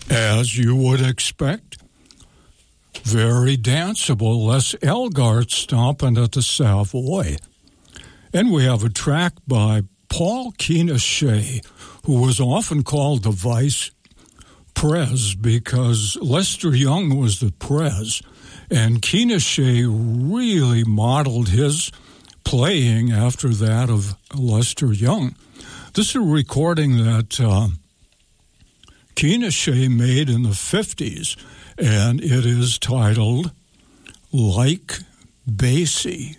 as you would expect. Very danceable, Les Elgart stomping at the Savoy. And we have a track by Paul Quinichette, who was often called the Vice Prez because Lester Young was the Prez, and Quinichette really modeled his playing after that of Lester Young. This is a recording that Quinichette made in the 50s, and it is titled Like Basie.